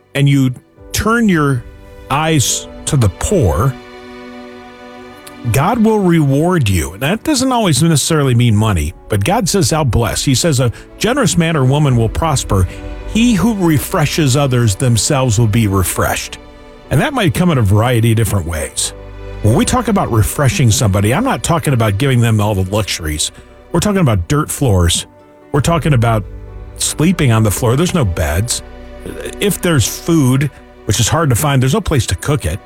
and you turn your eyes to the poor, God will reward you. And that doesn't always necessarily mean money, but God says, I'll bless. He says, a generous man or woman will prosper. He who refreshes others themselves will be refreshed. And that might come in a variety of different ways. When we talk about refreshing somebody, I'm not talking about giving them all the luxuries. We're talking about dirt floors. We're talking about sleeping on the floor. There's no beds. If there's food, which is hard to find, there's no place to cook it.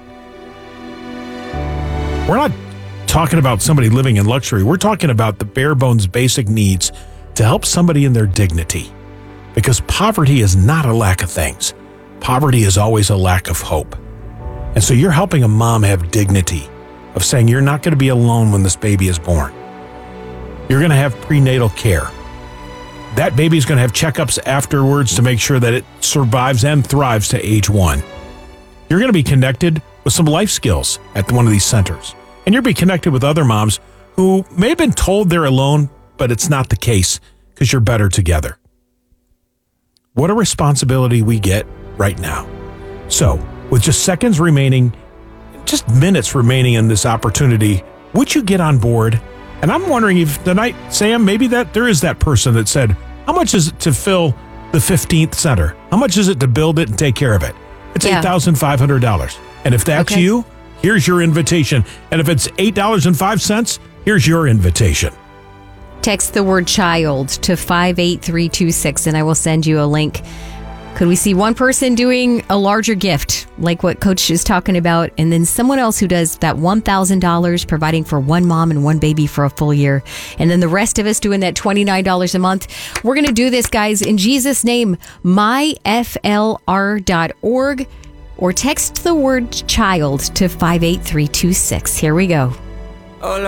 We're not talking about somebody living in luxury. We're talking about the bare bones basic needs to help somebody in their dignity. Because poverty is not a lack of things. Poverty is always a lack of hope. And so you're helping a mom have dignity of saying you're not going to be alone when this baby is born. You're going to have prenatal care. That baby's going to have checkups afterwards to make sure that it survives and thrives to age 1. You're going to be connected with some life skills at one of these centers. And you'll be connected with other moms who may have been told they're alone, but it's not the case because you're better together. What a responsibility we get right now. So, with just seconds remaining, just minutes remaining in this opportunity, would you get on board? And I'm wondering if tonight, Sam, maybe that there is that person that said, how much is it to fill the 15th center? How much is it to build it and take care of it? It's $8,500. And if that's you, here's your invitation. And if it's $8.05, here's your invitation. Text the word child to 58326 and I will send you a link. Could we see one person doing a larger gift, like what Coach is talking about, and then someone else who does that $1,000, providing for one mom and one baby for a full year, and then the rest of us doing that $29 a month? We're going to do this, guys, in Jesus' name, myflr.org, or text the word child to 58326. Here we go.